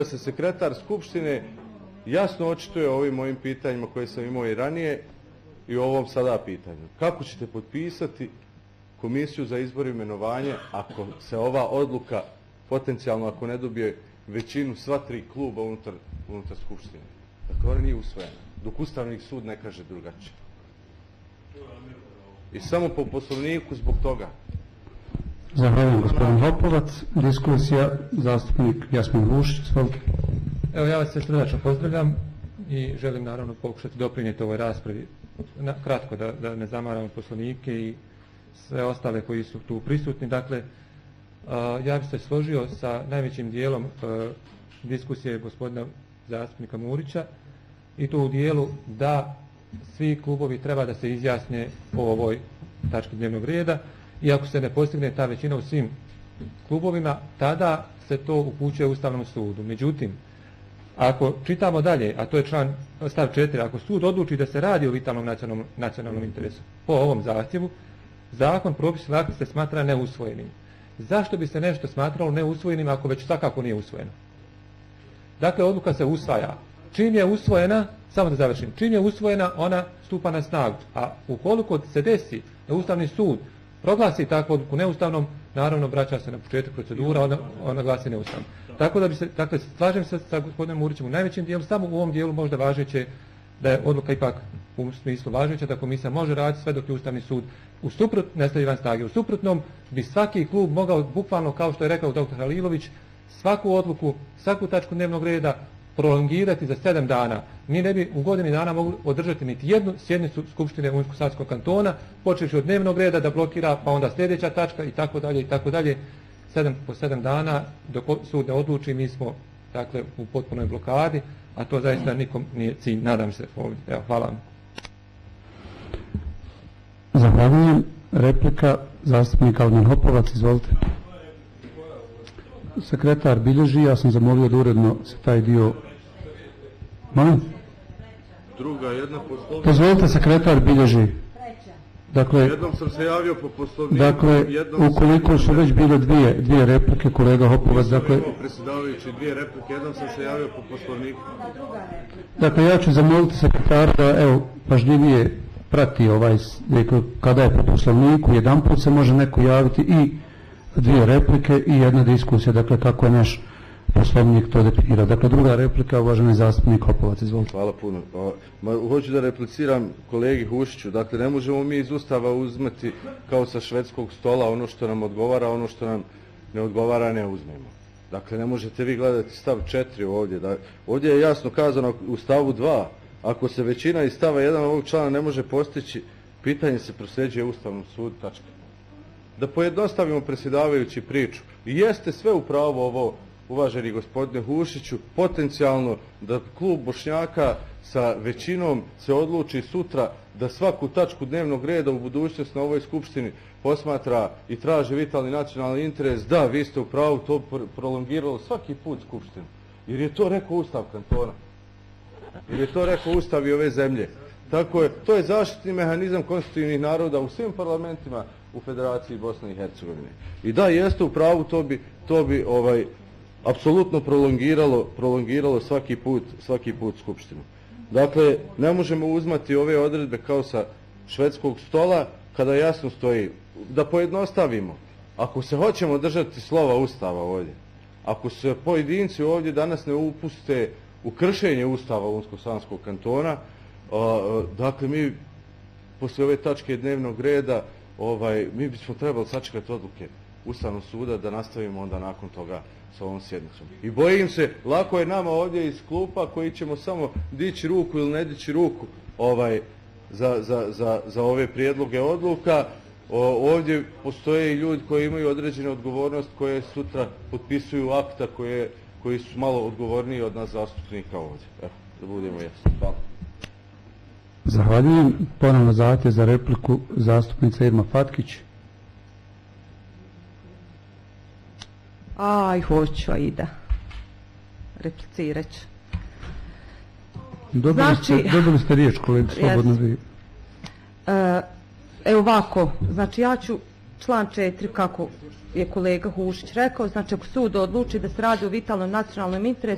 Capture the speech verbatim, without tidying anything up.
se sekretar Skupštine jasno očituje o ovim mojim pitanjima koje sam imao i ranije i o ovom sada pitanju. Kako ćete potpisati komisiju za izbor i imenovanje ako se ova odluka potencijalno, ako ne dobije većinu sva tri kluba unutar, unutar Skupštine? Dakle, ona nije usvojena, dok Ustavni sud ne kaže drugačije. I samo po poslovniku zbog toga. Zahvaljujem gospodin Hopovac. Diskusija, zastupnik Jasmin Vušić. Evo, ja vas sve srdačno pozdravljam i želim naravno pokušati doprinijeti ovoj raspravi. Na, kratko, da, da ne zamaramo poslovnike i sve ostale koji su tu prisutni. Dakle, a, ja bih se složio sa najvećim dijelom a, diskusije gospodina zastupnika Murića i to u dijelu da svi klubovi treba da se izjasne po ovoj tački dnevnog reda i ako se ne postigne ta većina u svim klubovima, tada se to upućuje Ustavnom sudu. Međutim, ako čitamo dalje, a to je član stav četiri, ako sud odluči da se radi o vitalnom nacionalnom, nacionalnom interesu po ovom zahtjevu, zakon, propis ili akt se smatra neusvojenim. Zašto bi se nešto smatralo neusvojenim ako već svakako nije usvojeno? Dakle, odluka se usvaja. Čim je usvojena, samo da završim, čim je usvojena, ona stupa na snagu. A ukoliko se desi da Ustavni sud proglasi takvu odluku neustavnom, naravno vraća se na početak procedura, ona, ona glasi neustavnom. Tako da bi se, dakle, slažem se sa gospodinom Murićem u najvećem dijelu, samo u ovom dijelu možda važeće da je odluka ipak u smislu važeća, da komisija može raditi sve dok je Ustavni sud u suprot, ne stavi van snage. U suprotnom bi svaki klub mogao bukvalno, kao što je rekao doktor Halilović, svaku odluku, svaku tačku dnevnog reda prolongirati za sedam dana. Mi ne bi u godini dana mogli održati niti jednu sjednicu Skupštine Unsko-Sanskog kantona, počevši od dnevnog reda da blokira, pa onda sljedeća tačka i tako dalje i tako dalje. Sedam po sedam dana dok sud ne odluči, mi smo dakle u potpunoj blokadi, a to zaista nikom nije cilj, nadam se ovdje. Evo, hvala vam. Zahvaljujem. Replika, zastupnik Almin Hopovac, izvolite. Sekretar bilježi, ja sam zamolio da uredno se taj dio... Molim? Druga, jedna poslovnika. Dozvolite, sekretar bilježi. Dakle, jednom sam se javio po poslovniku. Dakle, ukoliko su već bile dvije, dvije replike, kolega Hopovac, dakle... Predsjedavajući dvije replike, jednom sam se javio po poslovniku. Dakle, ja ću zamoliti sekretara da, evo, pažljivije prati ovaj, kada je po poslovniku, jedan put se može neko javiti i dvije replike i jedna diskusija, dakle, kako je naš poslovnik to definira. Dakle, druga replika, uvaženi zastupnik Hopovac, izvolite. Hvala puno. Ma, hoću da repliciram kolegi Hušiću. Dakle, ne možemo mi iz Ustava uzmeti kao sa švedskog stola ono što nam odgovara, ono što nam ne odgovara ne uzmemo. Dakle, ne možete vi gledati stav četiri ovdje. Da, ovdje je jasno kazano u stavu dva, ako se većina iz stava jedan ovog člana ne može postići, pitanje se prosljeđuje Ustavnom sudu, tačka. Da pojednostavimo predsjedavajući priču. I jeste sve upravo ovo, uvaženi gospodine Hušiću, potencijalno da klub Bošnjaka sa većinom se odluči sutra da svaku tačku dnevnog reda u budućnosti na ovoj skupštini posmatra i traži vitalni nacionalni interes. Da, vi ste upravo to prolongiralo svaki put skupštinu. Jer je to rekao Ustav kantona. Jer je to rekao Ustav i ove zemlje. Tako je, to je zaštitni mehanizam konstitutivnih naroda u svim parlamentima u Federaciji Bosne i Hercegovine. I da, jeste u pravu, to bi, to bi ovaj, apsolutno prolongiralo, prolongiralo svaki put, svaki put skupštinu. Dakle, ne možemo uzmati ove odredbe kao sa švedskog stola kada jasno stoji. Da pojednostavimo, ako se hoćemo držati slova Ustava ovdje, ako se pojedinci ovdje danas ne upuste u kršenje Ustava Unsko-Sanskog kantona, a, dakle, mi poslije ove tačke dnevnog reda ovaj, mi bismo trebali sačekati odluke Ustavnog suda da nastavimo onda nakon toga sa ovom sjednicom. I bojim se, lako je nama ovdje iz klupa koji ćemo samo dići ruku ili ne dići ruku ovaj, za, za, za, za ove prijedloge odluka. O, ovdje postoje i ljudi koji imaju određene odgovornost koje sutra potpisuju akta koje, koji su malo odgovorniji od nas zastupnika ovdje. Evo, da budemo jasni. Hvala. Zahvaljujem. Ponovno zahtjev za repliku zastupnica Irma Fatkić. Aj, hoću, Aida. Replicirat ću. Dobili, znači, ste, dobili ste riječ, kolega, slobodno vi. E, evo ovako, znači ja ću član četiri, kako je kolega Hušić rekao, znači ako sud odluči da se radi o vitalnom nacionalnom interesu,